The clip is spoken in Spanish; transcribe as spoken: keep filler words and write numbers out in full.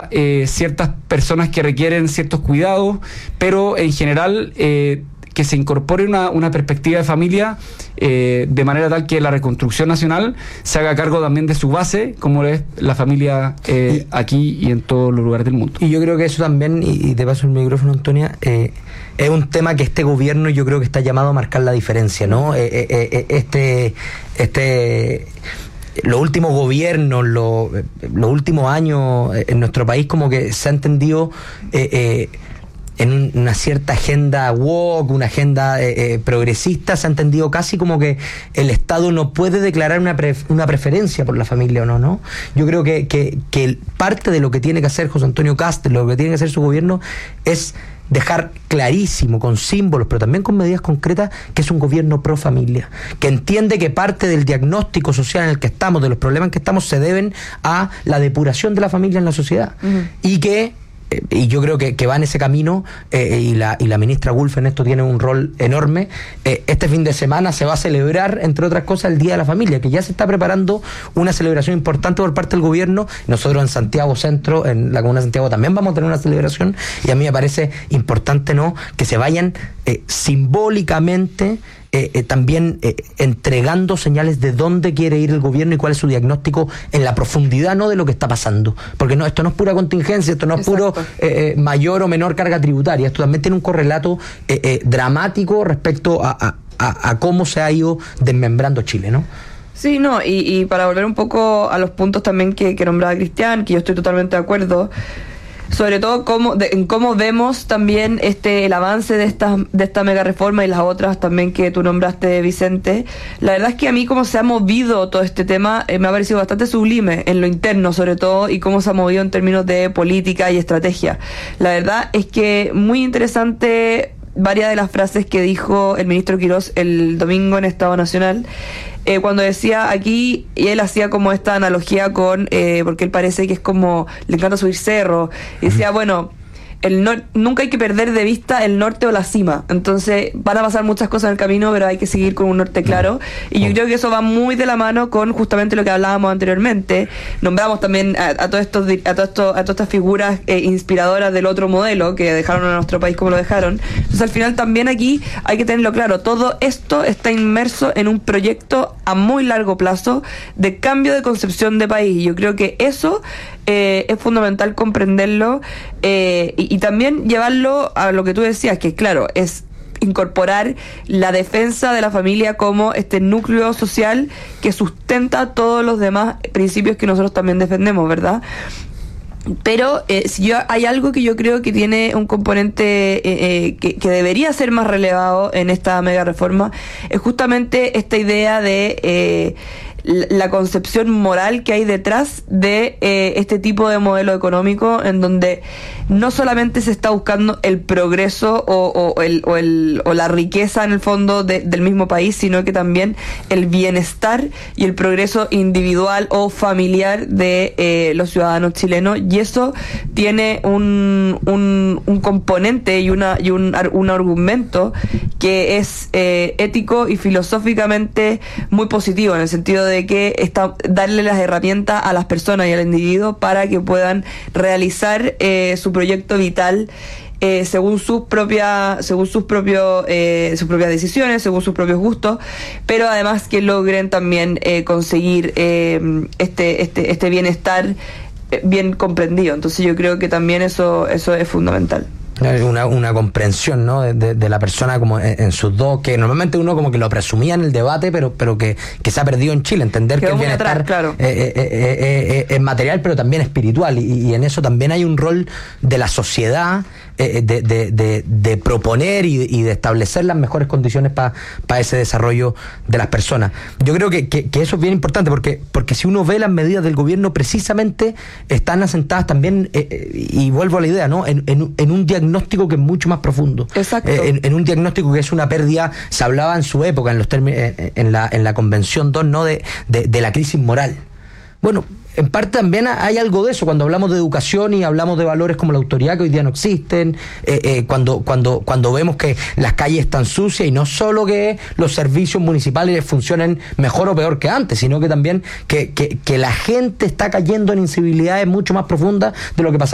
para eh, ciertas personas que requieren ciertos cuidados, pero en general eh, que se incorpore una, una perspectiva de familia eh, de manera tal que la reconstrucción nacional se haga cargo también de su base, como es la familia eh, y, aquí y en todos los lugares del mundo. Y yo creo que eso también, y, y te paso el micrófono, Antonia, eh, es un tema que este gobierno yo creo que está llamado a marcar la diferencia, ¿no? Eh, eh, eh, este... este los últimos gobiernos, los, los últimos años en nuestro país como que se ha entendido eh, eh, en una cierta agenda woke, una agenda eh, eh, progresista, se ha entendido casi como que el Estado no puede declarar una, pre, una preferencia por la familia o no, ¿no? Yo creo que, que, que parte de lo que tiene que hacer José Antonio Kast, lo que tiene que hacer su gobierno, es dejar clarísimo, con símbolos, pero también con medidas concretas, que es un gobierno pro familia, que entiende que parte del diagnóstico social en el que estamos, de los problemas en que estamos, se deben a la depuración de la familia en la sociedad. Uh-huh. Y que Eh, y yo creo que, que va en ese camino, eh, y, la, y la ministra Wulf en esto tiene un rol enorme. Eh, este fin de semana se va a celebrar, entre otras cosas, el Día de la Familia, que ya se está preparando una celebración importante por parte del gobierno. Nosotros en Santiago Centro, en la Comuna de Santiago, también vamos a tener una celebración, y a mí me parece importante, ¿no?, que se vayan eh, simbólicamente Eh, eh, también eh, entregando señales de dónde quiere ir el gobierno y cuál es su diagnóstico en la profundidad, no de lo que está pasando, porque no, esto no es pura contingencia, esto no es Exacto. puro eh, eh, mayor o menor carga tributaria, esto también tiene un correlato eh, eh, dramático respecto a, a, a, a cómo se ha ido desmembrando Chile, ¿no? Sí, no, y, y para volver un poco a los puntos también que, que nombraba Cristian, que yo estoy totalmente de acuerdo, sobre todo cómo, de, en cómo vemos también este el avance de esta, de esta mega reforma y las otras también que tú nombraste, Vicente. La verdad es que a mí cómo se ha movido todo este tema eh, me ha parecido bastante sublime en lo interno, sobre todo, y cómo se ha movido en términos de política y estrategia. La verdad es que muy interesante varias de las frases que dijo el ministro Quirós el domingo en Estado Nacional, eh, cuando decía aquí, y él hacía como esta analogía con, eh, porque él parece que es como, le encanta subir cerro, y decía, bueno, el nor- nunca hay que perder de vista el norte o la cima, entonces van a pasar muchas cosas en el camino, pero hay que seguir con un norte claro, y yo creo que eso va muy de la mano con justamente lo que hablábamos anteriormente. Nombramos también a, a todos estos a todo esto, a todas estas figuras eh, inspiradoras del otro modelo que dejaron a nuestro país como lo dejaron. Entonces al final también aquí hay que tenerlo claro, todo esto está inmerso en un proyecto a muy largo plazo de cambio de concepción de país, y yo creo que eso eh, es fundamental comprenderlo, eh, y, y también llevarlo a lo que tú decías, que claro, es incorporar la defensa de la familia como este núcleo social que sustenta todos los demás principios que nosotros también defendemos, ¿verdad? Pero eh, si yo, hay algo que yo creo que tiene un componente eh, eh, que, que debería ser más relevado en esta mega reforma, es justamente esta idea de eh, la concepción moral que hay detrás de eh, este tipo de modelo económico, en donde no solamente se está buscando el progreso o, o, el, o, el, o la riqueza en el fondo de, del mismo país, sino que también el bienestar y el progreso individual o familiar de eh, los ciudadanos chilenos, y eso tiene un, un, un componente y, una, y un, un argumento que es eh, ético y filosóficamente muy positivo, en el sentido de que está, darle las herramientas a las personas y al individuo para que puedan realizar eh, su proyecto vital eh, según sus propias según sus propios eh, sus propias decisiones, según sus propios gustos, pero además que logren también eh, conseguir eh, este este este bienestar bien comprendido. Entonces yo creo que también eso eso es fundamental. Una, una comprensión, ¿no?, de, de, de la persona como en, en sus dos, que normalmente uno como que lo presumía en el debate, pero pero que, que se ha perdido en Chile, entender Quedó que el bienestar atrás, claro. eh, eh, eh, eh, es material, pero también espiritual, y, y en eso también hay un rol de la sociedad, eh, de, de, de, de proponer y, y de establecer las mejores condiciones para pa ese desarrollo de las personas. Yo creo que, que, que eso es bien importante, porque, porque si uno ve las medidas del gobierno, precisamente están asentadas también, eh, eh, y vuelvo a la idea, ¿no?, en, en, en un diagnóstico diagnóstico que es mucho más profundo. Exacto. Eh, en, en un diagnóstico que es una pérdida, se hablaba en su época, en los términos, en, en la en la Convención dos, ¿no?, de, de, de la crisis moral. Bueno, en parte también hay algo de eso cuando hablamos de educación y hablamos de valores como la autoridad, que hoy día no existen, eh, eh, cuando cuando cuando vemos que las calles están sucias, y no solo que los servicios municipales funcionen mejor o peor que antes, sino que también que, que, que la gente está cayendo en incivilidades mucho más profundas de lo que pasaba